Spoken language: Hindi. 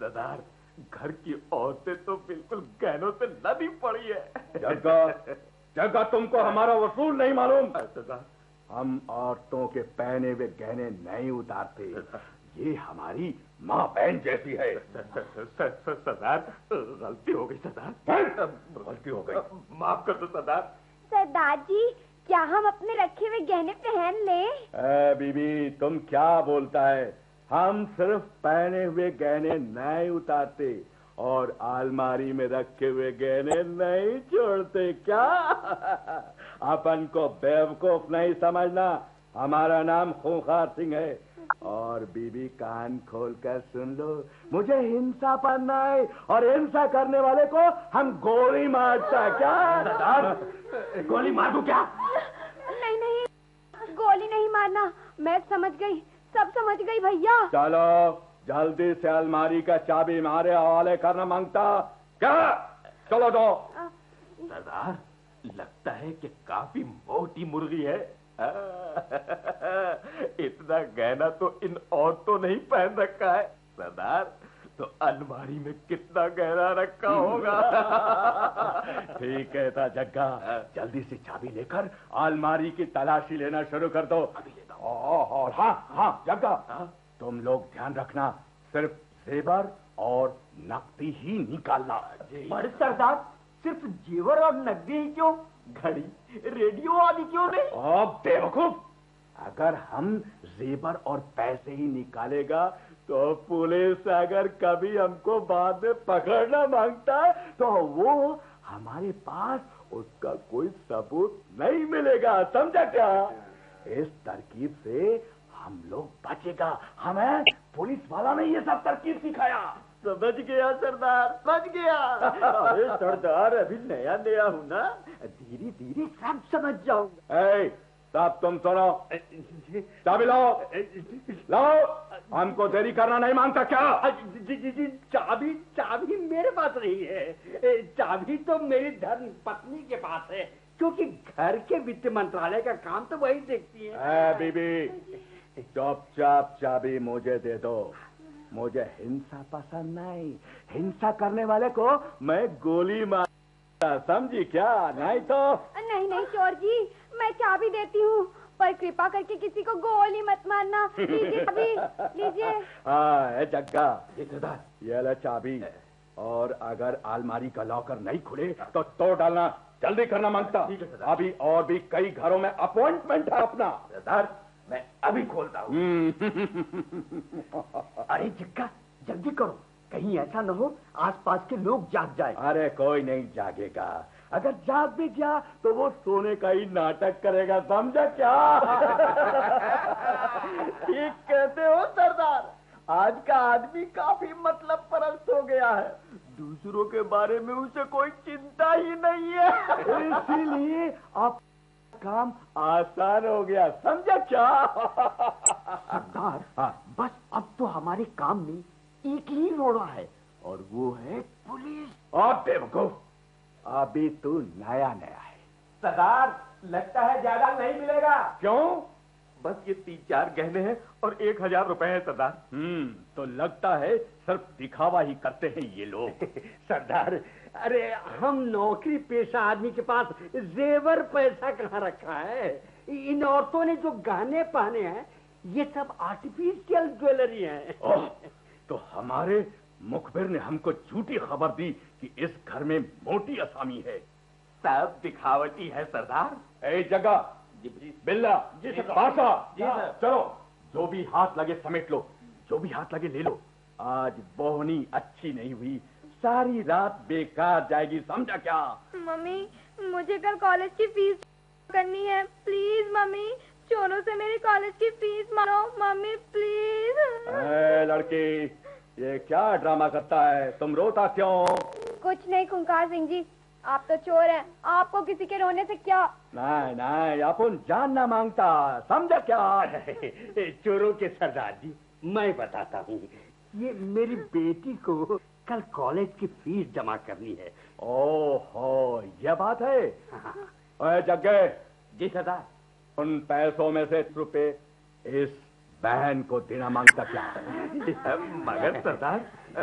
सरदार, घर की औरतें तो बिल्कुल गहनों से लदी पड़ी है। जग्गा, जग्गा, तुमको हमारा वसूल नहीं मालूम? सरदार, हम औरतों के पहने हुए गहने नहीं उतारते। ये हमारी माँ बहन जैसी है। सरदार, गलती हो गई सरदार, गलती हो गई, माफ कर दो सरदार। सरदार जी, क्या हम अपने रखे हुए गहने पहन लें? बीबी, तुम क्या बोलता है? हम सिर्फ पहने हुए गहने नहीं उतारते और अलमारी में रखे हुए गहने नहीं छोड़ते। क्या अपन को बेवकूफ नहीं समझना। हमारा नाम खूंखार सिंह है। और बीबी, कान खोलकर सुन लो, मुझे हिंसा पढ़ना है और हिंसा करने वाले को हम गोली मारता है। क्या गोली मार दूं क्या? नहीं नहीं, गोली नहीं मारना। मैं समझ गई, सब समझ गई भैया। चलो जल्दी से अलमारी का चाबी हमारे हवाले करना मांगता। क्या? चलो दो। सरदार, लगता है कि काफी मोटी मुर्गी है। इतना गहना तो इन औरतों ने ही पहन रखा है। सरदार, तो अलमारी में कितना गहना रखा होगा। ठीक कहता जग्गा, जल्दी से चाबी लेकर अलमारी की तलाशी लेना शुरू कर दो। और हाँ जग्गा, तुम लोग ध्यान रखना, सिर्फ जेवर और नकदी ही निकालना। पर सरदार, सिर्फ जेवर और नकदी ही क्यों? घड़ी, रेडियो आदि क्यों नहीं? अब बेवकूफ, अगर हम जेवर और पैसे ही निकालेगा तो पुलिस अगर कभी हमको बाद में पकड़ना मांगता है तो वो हमारे पास उसका कोई सबूत नहीं मिलेगा। समझा क्या? इस तरकीब से हम लोग बचेगा। हमें पुलिस वाला ने ये सब तरकीब सिखाया। समझ गया सरदार, समझ गया। अरे सरदार, अभी नया नया हूँ ना, धीरे धीरे सब समझ जाऊंगा। सब तुम सुनो, चाबी लाओ, लाओ। हमको देरी करना नहीं मांगता क्या? जी, चाबी मेरे पास नहीं है। चाबी तो मेरी धर्म पत्नी के पास है, क्योंकि घर के वित्त मंत्रालय का काम तो वही देखती है। बीबी, चुपचाप चाबी मुझे दे दो। मुझे हिंसा पसंद नहीं। हिंसा करने वाले को मैं गोली मारता, समझी क्या? नहीं तो नहीं चोर जी, मैं चाबी देती हूँ, पर कृपा करके किसी को गोली मत मारना। लीजिए चाबी, लीजिए। हाँ जग्गा, ये ले चाबी। और अगर अलमारी का लॉकर नहीं खुले तो तोड़ डालना। जल्दी करना मांगता। अभी और भी कई घरों में अपॉइंटमेंट है अपना। सरदार, मैं अभी खोलता हूँ। अरे जग्गा, जल्दी करो, कहीं ऐसा न हो आसपास के लोग जाग जाए। अरे कोई नहीं जागेगा। अगर जाग भी गया तो वो सोने का ही नाटक करेगा। समझा क्या? ठीक कहते हो सरदार, आज का आदमी काफी मतलब परस्त हो गया है। दूसरों के बारे में उसे कोई चिंता ही नहीं है। इसीलिए आप काम आसान हो गया। समझा क्या? सरदार, बस अब तो हमारे काम में एक ही रोड़ा है, और वो है पुलिस। और बेवकूफ, अभी तू नया नया है। सरदार, लगता है ज्यादा नहीं मिलेगा। क्यों? बस ये 3-4 गहने हैं और 1000 रुपए है सरदार। तो लगता है सिर्फ दिखावा ही करते हैं ये लोग। सरदार, अरे हम नौकरी पेशा आदमी के पास जेवर पैसा कहाँ रखा है? इन औरतों ने जो गहने पहने हैं ये सब आर्टिफिशियल ज्वेलरी है। तो हमारे मुखबिर ने हमको झूठी खबर दी कि इस घर में मोटी असामी है। सब दिखावटी है सरदार। ए जगह, बिल्ला, बासा, जी सर। चलो, जो भी हाथ लगे समेट लो, जो भी हाथ लगे ले लो। आज बोहनी अच्छी नहीं हुई, सारी रात बेकार जाएगी। समझा क्या? मम्मी, मुझे कल कॉलेज की फीस करनी है। प्लीज मम्मी, चोरों से मेरी कॉलेज की फीस मारो। Mummy please. लड़की, ये क्या ड्रामा करता है? तुम रोता क्यों? कुछ नहीं खूंखार सिंह जी, आप तो चोर हैं, आपको किसी के रोने से क्या? नहीं, अपन जानना मांगता। समझा क्या? चोरों के सरदार जी, मैं बताता हूँ। ये मेरी बेटी को कल कॉलेज की फीस जमा करनी है। ओहो, ये बात है। ओए जग्गे। जी सरदार। उन पैसों में से रुपए इस बहन को देना मांगता क्या? मगर सरदार,